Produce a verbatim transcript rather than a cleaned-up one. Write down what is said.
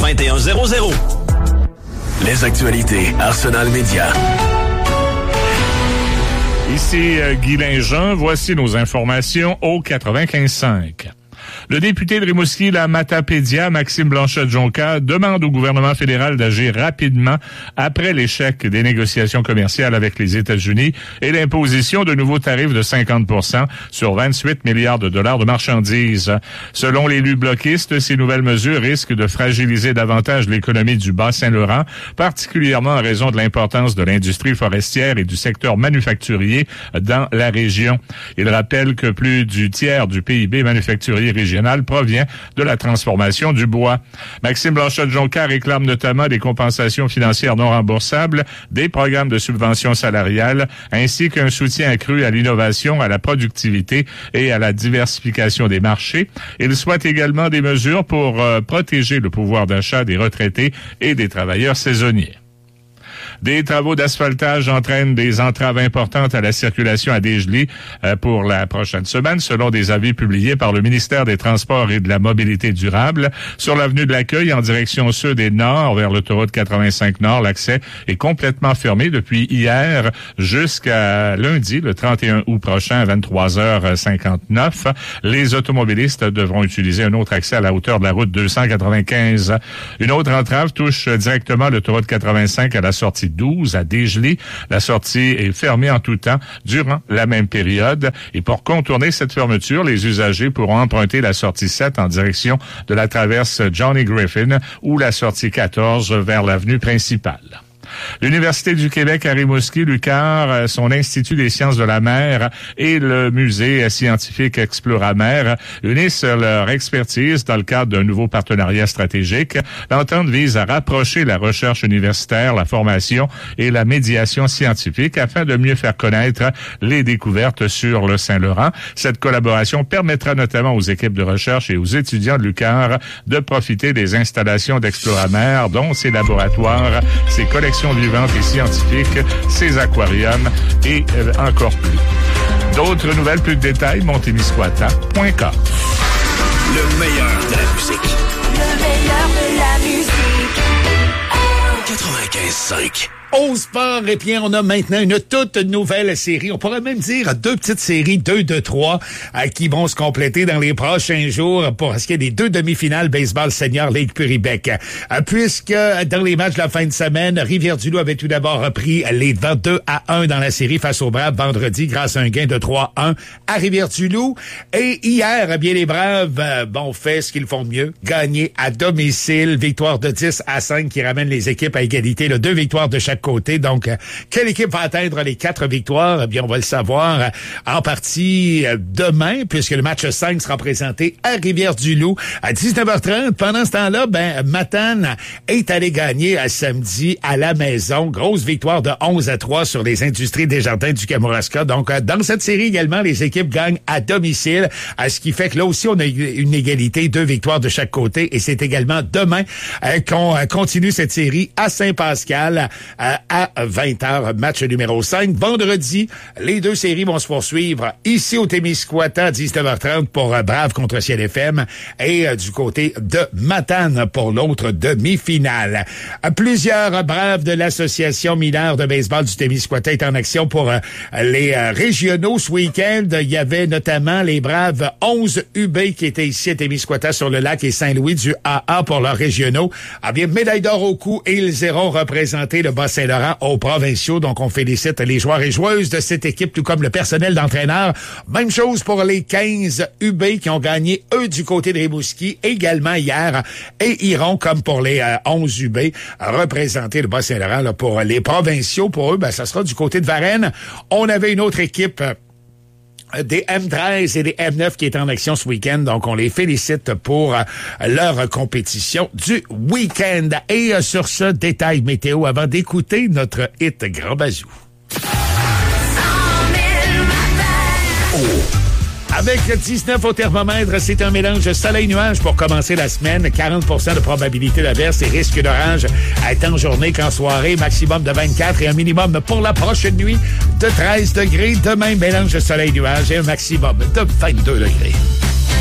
vingt et un zéro zéro. Les actualités Arsenal Média. Ici euh, Guy Linjean, voici nos informations au quatre-vingt-quinze cinq. Le député de Rimouski, la Matapédia, Maxime Blanchette-Jonca, demande au gouvernement fédéral d'agir rapidement après l'échec des négociations commerciales avec les États-Unis et l'imposition de nouveaux tarifs de cinquante pour cent sur vingt-huit milliards de dollars de marchandises. Selon l'élu bloquiste, ces nouvelles mesures risquent de fragiliser davantage l'économie du Bas-Saint-Laurent, particulièrement en raison de l'importance de l'industrie forestière et du secteur manufacturier dans la région. Il rappelle que plus du tiers du P I B manufacturier régional provient de la transformation du bois. Maxime Blanchette-Jonca réclame notamment des compensations financières non remboursables, des programmes de subvention salariale, ainsi qu'un soutien accru à l'innovation, à la productivité et à la diversification des marchés. Il souhaite également des mesures pour euh, protéger le pouvoir d'achat des retraités et des travailleurs saisonniers. Des travaux d'asphaltage entraînent des entraves importantes à la circulation à Desjely euh, pour la prochaine semaine, selon des avis publiés par le ministère des Transports et de la Mobilité durable. Sur l'avenue de l'Accueil, en direction sud et nord, vers l'autoroute quatre-vingt-cinq Nord, l'accès est complètement fermé depuis hier jusqu'à lundi, le trente et un août prochain, à vingt-trois heures cinquante-neuf. Les automobilistes devront utiliser un autre accès à la hauteur de la route deux cent quatre-vingt-quinze. Une autre entrave touche directement l'autoroute quatre-vingt-cinq à la sortie douze à Desjely. La sortie est fermée en tout temps durant la même période. Et pour contourner cette fermeture, les usagers pourront emprunter la sortie sept en direction de la traverse Johnny Griffin ou la sortie quatorze vers l'avenue principale. L'Université du Québec à Rimouski, l'U Q A R, son Institut des sciences de la mer et le musée scientifique Exploramer unissent leur expertise dans le cadre d'un nouveau partenariat stratégique. L'entente vise à rapprocher la recherche universitaire, la formation et la médiation scientifique afin de mieux faire connaître les découvertes sur le Saint-Laurent. Cette collaboration permettra notamment aux équipes de recherche et aux étudiants de l'U Q A R de profiter des installations d'Exploramer, dont ses laboratoires, ses collections vivantes et scientifiques, ses aquariums et euh, encore plus. D'autres nouvelles, plus de détails, montémiscouata point com. Le meilleur de la musique. Le meilleur de la musique. quatre-vingt-quinze cinq. Au sport, et puis on a maintenant une toute nouvelle série. On pourrait même dire deux petites séries, deux de trois, euh, qui vont se compléter dans les prochains jours pour ce qui est des deux demi-finales baseball senior Ligue Puribec. Euh, puisque dans les matchs de la fin de semaine, Rivière-du-Loup avait tout d'abord repris les devants deux à un dans la série face aux Braves vendredi grâce à un gain de trois à un à Rivière-du-Loup. Et hier, eh bien les Braves euh, bon, fait ce qu'ils font de mieux, gagner à domicile, victoire de dix à cinq qui ramène les équipes à égalité, là, deux victoires de chaque côté. Donc, euh, quelle équipe va atteindre les quatre victoires? Eh bien, on va le savoir euh, en partie euh, demain, puisque le match cinq sera présenté à Rivière-du-Loup à dix-neuf heures trente. Pendant ce temps-là, ben, Matane est allé gagner à samedi à la maison. Grosse victoire de onze à trois sur les Industries Desjardins du Kamouraska. Donc, euh, dans cette série également, les équipes gagnent à domicile, à ce qui fait que là aussi, on a une égalité, deux victoires de chaque côté. Et c'est également demain euh, qu'on euh, continue cette série à Saint-Pascal, euh, à vingt heures, match numéro cinq. Vendredi, les deux séries vont se poursuivre ici au Témiscouata à dix-neuf heures trente pour Brave contre Ciel F M et du côté de Matane pour l'autre demi-finale. Plusieurs Braves de l'Association mineure de baseball du Témiscouata est en action pour les régionaux ce week-end. Il y avait notamment les Braves onze U B qui étaient ici à Témiscouata sur le lac et Saint-Louis du A A pour leurs régionaux. Ah bien, médaille d'or au cou et ils iront représenter le Bas-Saint-Laurent aux provinciaux. Donc, on félicite les joueurs et joueuses de cette équipe, tout comme le personnel d'entraîneur. Même chose pour les quinze U B qui ont gagné, eux, du côté de Rimouski, également hier, et iront, comme pour les euh, onze U B, représenter le Bas-Saint-Laurent là, pour les provinciaux. Pour eux, ben, ça sera du côté de Varennes. On avait une autre équipe euh, des M treize et des M neuf qui est en action ce week-end. Donc, on les félicite pour euh, leur compétition du week-end. Et euh, sur ce détail météo, avant d'écouter notre hit Grand Bazou. Oh. Avec dix-neuf au thermomètre, c'est un mélange soleil-nuage pour commencer la semaine. quarante pour cent de probabilité d'averse et risque d'orage à tant en journée qu'en soirée. Maximum de vingt-quatre et un minimum pour la prochaine nuit de treize degrés. Demain, mélange soleil-nuage et un maximum de vingt-deux degrés.